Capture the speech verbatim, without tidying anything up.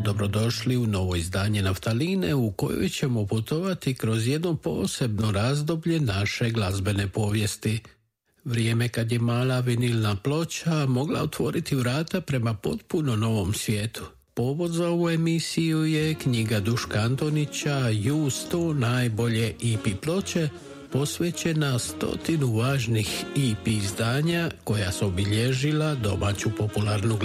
Dobrodošli u novo izdanje Naftaline u kojoj ćemo putovati kroz jedno posebno razdoblje naše glazbene povijesti. Vrijeme kad je mala vinilna ploča mogla otvoriti vrata prema potpuno novom svijetu. Povod za ovu emisiju je knjiga Duška Antonića U sto najbolje E P ploče, posvećena stotinu važnih E P izdanja koja su obilježila domaću popularnu glazbu.